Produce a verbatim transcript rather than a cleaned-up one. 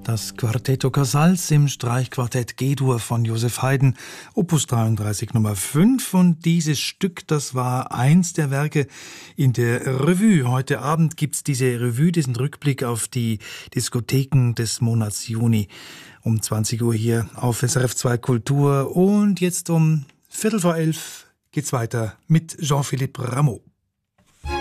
Das Quartetto Casals im Streichquartett G-Dur von Joseph Haydn, Opus dreiunddreißig Nummer fünf. Und dieses Stück, das war eins der Werke in der Revue. Heute Abend gibt's diese Revue, diesen Rückblick auf die Diskotheken des Monats Juni. Um zwanzig Uhr hier auf S R F zwei Kultur. Und jetzt um Viertel vor elf geht's weiter mit Jean-Philippe Rameau.